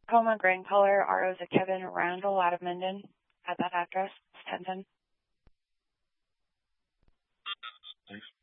Tacoma green color, RO's a Kevin Randall out of Minden at that address, 1010. Thanks.